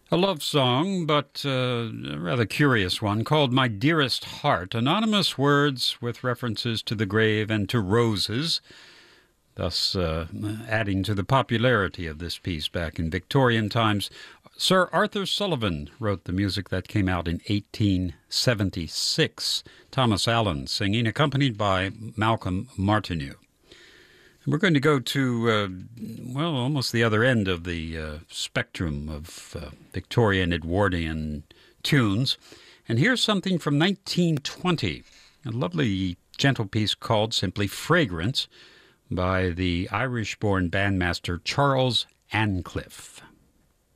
A love song, but a rather curious one, called My Dearest Heart. Anonymous words with references to the grave and to roses, thus adding to the popularity of this piece back in Victorian times. Sir Arthur Sullivan wrote the music that came out in 1876. Thomas Allen singing, accompanied by Malcolm Martineau. We're going to go to, almost the other end of the spectrum of Victorian Edwardian tunes. And here's something from 1920, a lovely gentle piece called simply Fragrance by the Irish-born bandmaster Charles Ancliffe.